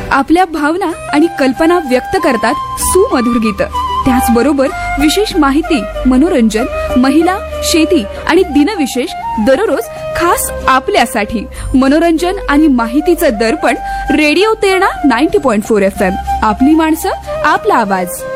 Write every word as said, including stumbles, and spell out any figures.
आपल्या भावना आणि कल्पना व्यक्त करतात सुमधुर गीत. त्याचबरोबर विशेष माहिती, मनोरंजन, महिला, शेती आणि दिनविशेष दररोज खास आपल्यासाठी. मनोरंजन आणि माहितीचं दर्पण रेडिओ तेरणा नव्वद पॉइंट चार एफ एम. आपली माणसं, आपला आवाज.